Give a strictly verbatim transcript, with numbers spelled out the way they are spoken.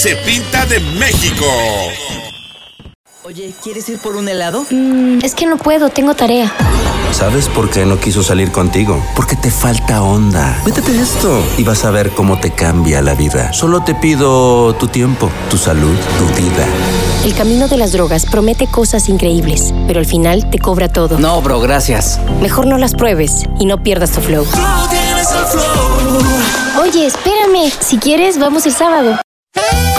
Se pinta de México. Oye, ¿quieres ir por un helado? Mm, es que no puedo, tengo tarea. ¿Sabes por qué no quiso salir contigo? Porque te falta onda. Métete esto y vas a ver cómo te cambia la vida. Solo te pido tu tiempo, tu salud, tu vida. El camino de las drogas promete cosas increíbles, pero al final te cobra todo. No, bro, gracias. Mejor no las pruebes y no pierdas tu flow. Oye, espérame. Si quieres, vamos el sábado.